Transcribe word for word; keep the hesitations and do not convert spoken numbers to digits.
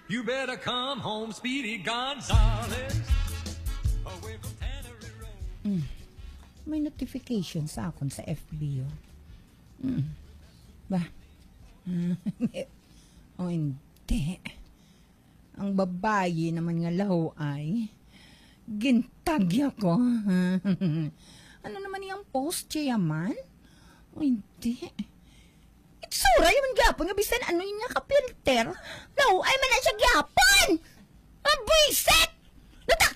You better come home, Speedy Gonzales. Away from Tannery Road. Mm. May notification sa akon sa F B, oh. Mm. Ba? O hindi. Ang babayi naman nga laho ay gintagya ko. Ano naman yung post, Chairman? O hindi. Itsura yung gapon nga bisan ano yung nakapilter. No, ay man na siya gapon! Mabisit! Natak